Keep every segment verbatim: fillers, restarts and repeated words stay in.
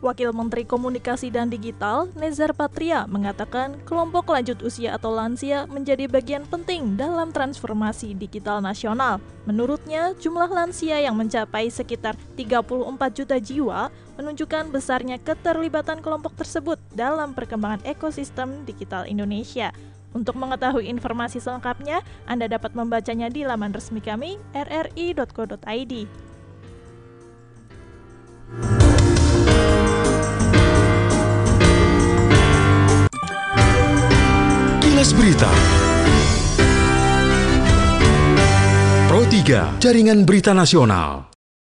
Wakil Menteri Komunikasi dan Digital, Nezar Patria, mengatakan kelompok lanjut usia atau lansia menjadi bagian penting dalam transformasi digital nasional. Menurutnya, jumlah lansia yang mencapai sekitar tiga puluh empat juta jiwa menunjukkan besarnya keterlibatan kelompok tersebut dalam perkembangan ekosistem digital Indonesia. Untuk mengetahui informasi selengkapnya, Anda dapat membacanya di laman resmi kami r r i dot co dot i d. Kilas Berita Pro tiga, Jaringan Berita Nasional.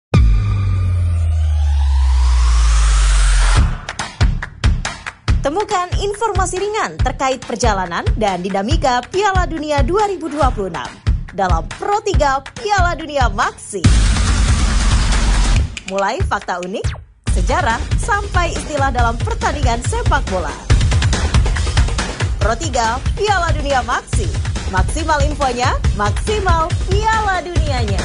Temukan informasi ringan terkait perjalanan dan dinamika Piala Dunia dua ribu dua puluh enam dalam Pro tiga Piala Dunia Maxi. Mulai fakta unik, sejarah, sampai istilah dalam pertandingan sepak bola. Pro tiga Piala Dunia Maxi. Maksimal infonya, maksimal Piala Dunianya.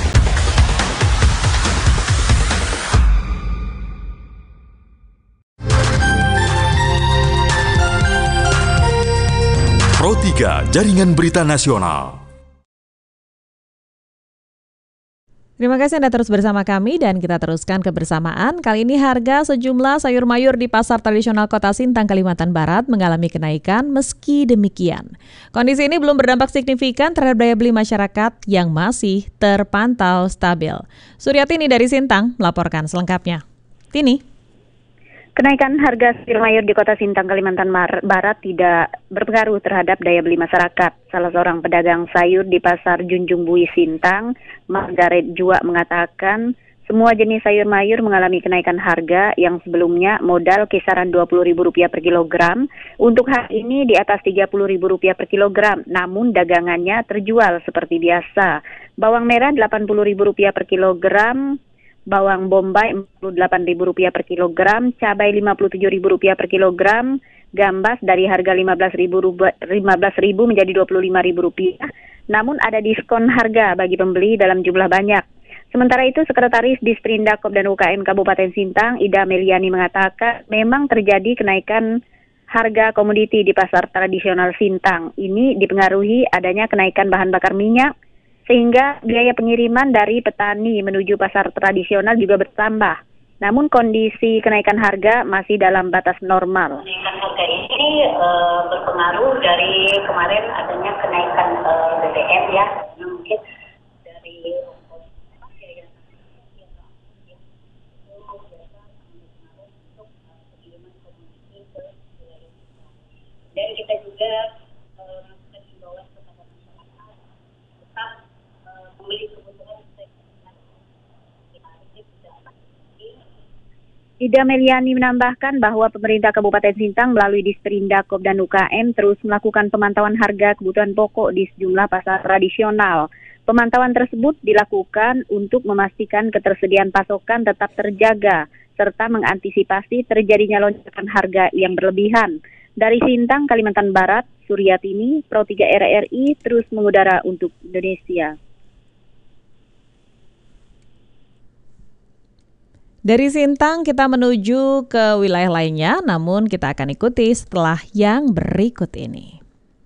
Pro tiga, Jaringan Berita Nasional. Terima kasih Anda terus bersama kami dan kita teruskan kebersamaan. Kali ini harga sejumlah sayur mayur di pasar tradisional Kota Sintang, Kalimantan Barat mengalami kenaikan. Meski demikian, kondisi ini belum berdampak signifikan terhadap daya beli masyarakat yang masih terpantau stabil. Suryatini dari Sintang melaporkan selengkapnya. Tini. Kenaikan harga sayur mayur di Kota Sintang, Kalimantan Barat tidak berpengaruh terhadap daya beli masyarakat. Salah seorang pedagang sayur di Pasar Junjung Bui Sintang, Margaret Jua, mengatakan semua jenis sayur mayur mengalami kenaikan harga yang sebelumnya modal kisaran dua puluh ribu rupiah per kilogram. Untuk hari ini di atas tiga puluh ribu rupiah per kilogram, namun dagangannya terjual seperti biasa. Bawang merah delapan puluh ribu rupiah per kilogram, bawang bombay empat puluh delapan ribu rupiah per kilogram, cabai lima puluh tujuh ribu rupiah per kilogram, gambas dari harga lima belas ribu menjadi dua puluh lima ribu rupiah. Namun ada diskon harga bagi pembeli dalam jumlah banyak. Sementara itu, Sekretaris Disperindak dan U K M Kabupaten Sintang, Ida Meliani, mengatakan memang terjadi kenaikan harga komoditi di pasar tradisional Sintang. Ini dipengaruhi adanya kenaikan bahan bakar minyak, sehingga biaya pengiriman dari petani menuju pasar tradisional juga bertambah. Namun kondisi kenaikan harga masih dalam batas normal. Kenaikan harga ini uh, berpengaruh dari kemarin adanya kenaikan uh, B B M ya, mungkin dari dan kita juga Ida Meliani menambahkan bahwa pemerintah Kabupaten Sintang melalui Disperindak dan U K M terus melakukan pemantauan harga kebutuhan pokok di sejumlah pasar tradisional. Pemantauan tersebut dilakukan untuk memastikan ketersediaan pasokan tetap terjaga, serta mengantisipasi terjadinya lonjakan harga yang berlebihan. Dari Sintang, Kalimantan Barat, Suryatini, Pro tiga R R I terus mengudara untuk Indonesia. Dari Sintang kita menuju ke wilayah lainnya, namun kita akan ikuti setelah yang berikut ini.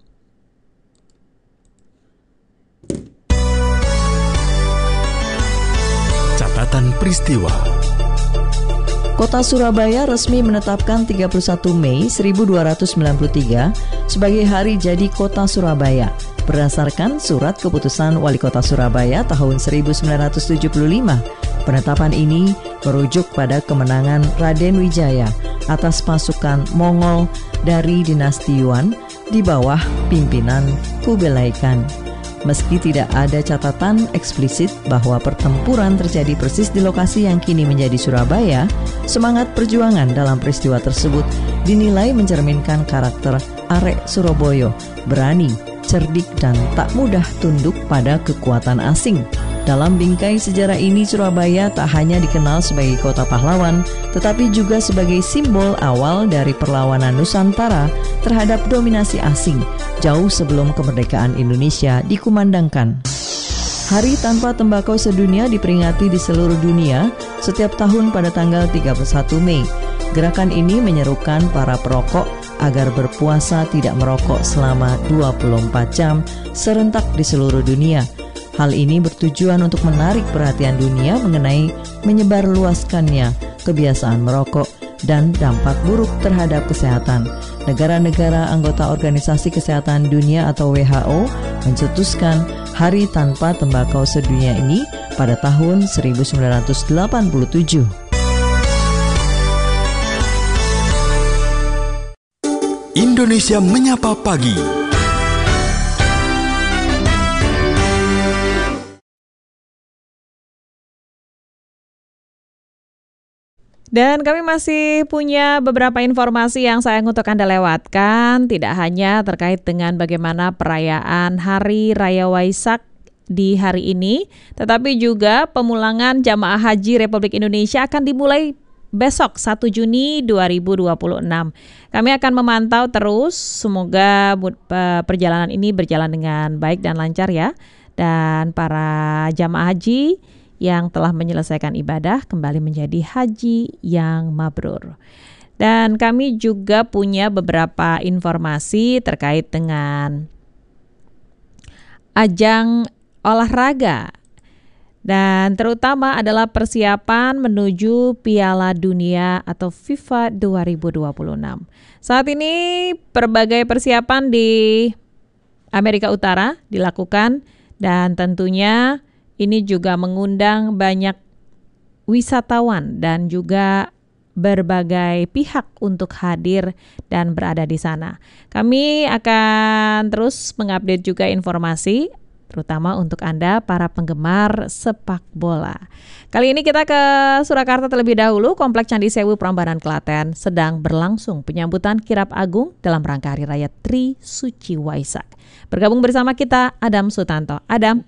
Catatan peristiwa. Kota Surabaya resmi menetapkan tiga puluh satu Mei seribu dua ratus sembilan puluh tiga sebagai Hari Jadi Kota Surabaya berdasarkan Surat Keputusan Wali Kota Surabaya tahun seribu sembilan ratus tujuh puluh lima. Penetapan ini merujuk pada kemenangan Raden Wijaya atas pasukan Mongol dari dinasti Yuan di bawah pimpinan Kublai Khan. Meski tidak ada catatan eksplisit bahwa pertempuran terjadi persis di lokasi yang kini menjadi Surabaya, semangat perjuangan dalam peristiwa tersebut dinilai mencerminkan karakter arek Surabaya, berani, cerdik, dan tak mudah tunduk pada kekuatan asing. Dalam bingkai sejarah ini, Surabaya tak hanya dikenal sebagai kota pahlawan, tetapi juga sebagai simbol awal dari perlawanan Nusantara terhadap dominasi asing, jauh sebelum kemerdekaan Indonesia dikumandangkan. Hari Tanpa Tembakau Sedunia diperingati di seluruh dunia setiap tahun pada tanggal tiga puluh satu Mei. Gerakan ini menyerukan para perokok agar berpuasa tidak merokok selama dua puluh empat jam serentak di seluruh dunia. Hal ini bertujuan untuk menarik perhatian dunia mengenai menyebarluaskannya kebiasaan merokok dan dampak buruk terhadap kesehatan. Negara-negara anggota Organisasi Kesehatan Dunia atau W H O mencetuskan Hari Tanpa Tembakau Sedunia ini pada tahun seribu sembilan ratus delapan puluh tujuh. Indonesia Menyapa Pagi. Dan kami masih punya beberapa informasi yang sayang untuk Anda lewatkan, tidak hanya terkait dengan bagaimana perayaan Hari Raya Waisak di hari ini, tetapi juga pemulangan jamaah haji Republik Indonesia akan dimulai besok satu Juni dua ribu dua puluh enam. Kami akan memantau terus, semoga perjalanan ini berjalan dengan baik dan lancar ya. Dan para jamaah haji yang telah menyelesaikan ibadah kembali menjadi haji yang mabrur. Dan kami juga punya beberapa informasi terkait dengan ajang olahraga dan terutama adalah persiapan menuju Piala Dunia atau FIFA dua ribu dua puluh enam. Saat ini berbagai persiapan di Amerika Utara dilakukan dan tentunya ini juga mengundang banyak wisatawan dan juga berbagai pihak untuk hadir dan berada di sana. Kami akan terus mengupdate juga informasi, terutama untuk Anda para penggemar sepak bola. Kali ini kita ke Surakarta terlebih dahulu. Kompleks Candi Sewu Prambanan Klaten sedang berlangsung penyambutan kirap agung dalam rangka Hari Raya Tri Suci Waisak. Bergabung bersama kita Adam Sutanto. Adam.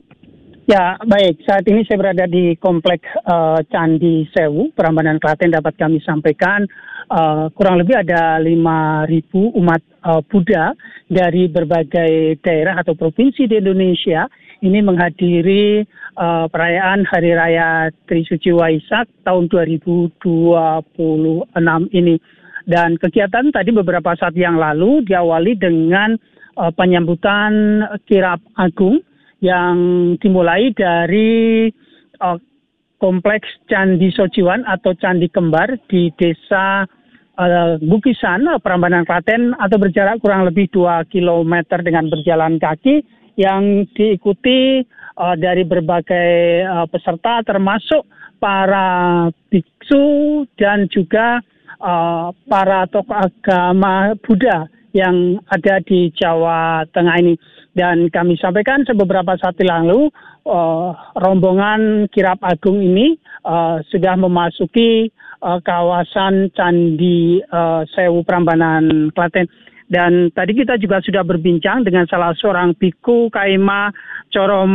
Ya, baik. Saat ini saya berada di Kompleks uh, Candi Sewu, Prambanan Klaten. Dapat kami sampaikan uh, kurang lebih ada lima ribu umat uh, Buddha dari berbagai daerah atau provinsi di Indonesia ini menghadiri uh, perayaan Hari Raya Tri Suci Waisak tahun dua ribu dua puluh enam ini. Dan kegiatan tadi beberapa saat yang lalu diawali dengan uh, penyambutan kirap agung yang dimulai dari uh, Kompleks Candi Sojiwan atau Candi Kembar di Desa uh, Bukisan, Prambanan Klaten, atau berjarak kurang lebih dua kilometer dengan berjalan kaki yang diikuti uh, dari berbagai uh, peserta termasuk para biksu dan juga uh, para tokoh agama Buddha yang ada di Jawa Tengah ini. Dan kami sampaikan beberapa saat lalu uh, rombongan kirap agung ini uh, sudah memasuki uh, kawasan Candi uh, Sewu Prambanan Klaten. Dan tadi kita juga sudah berbincang dengan salah seorang biku Kaima Corom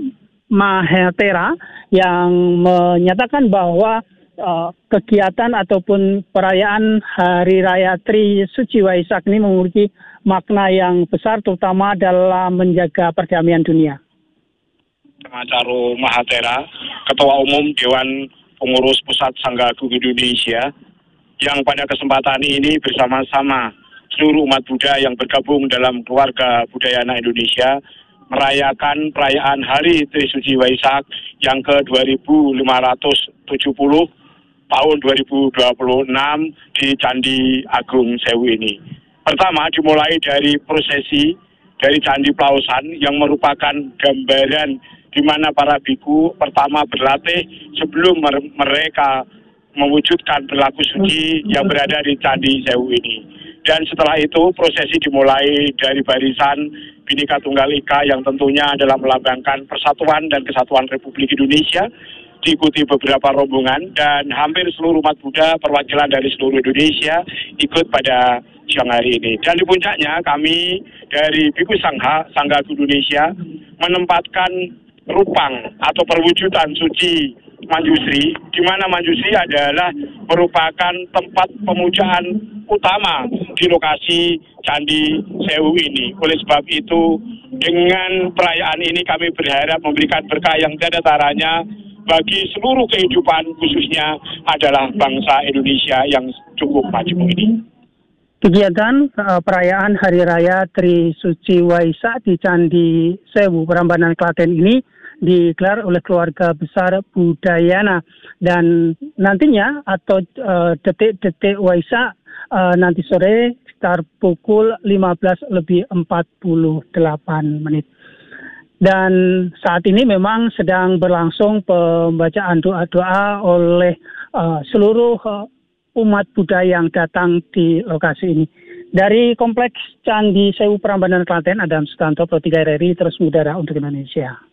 Mahetera yang menyatakan bahwa uh, kegiatan ataupun perayaan Hari Raya Tri Suci Waisak ini memiliki makna yang besar, terutama dalam menjaga perdamaian dunia. Caro Mahatera, Ketua Umum Dewan Pengurus Pusat Sangga Agung Indonesia, yang pada kesempatan ini bersama-sama seluruh umat Buddha yang bergabung dalam keluarga Budayana Indonesia merayakan perayaan Hari Tri Suci Waisak yang ke dua ribu lima ratus tujuh puluh tahun dua ribu dua puluh enam di Candi Agung Sewu ini. Pertama dimulai dari prosesi dari Candi Plausan yang merupakan gambaran di mana para biku pertama berlatih sebelum mereka mewujudkan perilaku suci yang berada di Candi Sewu ini. Dan setelah itu prosesi dimulai dari barisan Bhinneka Tunggal Ika yang tentunya adalah melambangkan persatuan dan kesatuan Republik Indonesia, diikuti beberapa rombongan dan hampir seluruh umat Buddha perwakilan dari seluruh Indonesia ikut pada siang hari ini. Dan di puncaknya kami dari Biku Sangha, Sangga Agung Indonesia menempatkan rupang atau perwujudan suci Manjusri, di mana Manjusri adalah merupakan tempat pemujaan utama di lokasi Candi Sewu ini. Oleh sebab itu, dengan perayaan ini kami berharap memberikan berkah yang tiada taranya bagi seluruh kehidupan, khususnya adalah bangsa Indonesia yang cukup majemuk ini. Kegiatan uh, perayaan Hari Raya Trisuci Waisak di Candi Sewu, Prambanan, Klaten ini digelar oleh keluarga besar Budayana, dan nantinya atau uh, detik-detik Waisak uh, nanti sore sekitar pukul lima belas lebih empat puluh delapan menit. Dan saat ini memang sedang berlangsung pembacaan doa-doa oleh uh, seluruh uh, umat Buddha yang datang di lokasi ini. Dari Kompleks Candi Sewu Prambanan, Klaten, Adam Sutanto, Pro tiga R R I, terus mengudara untuk Indonesia.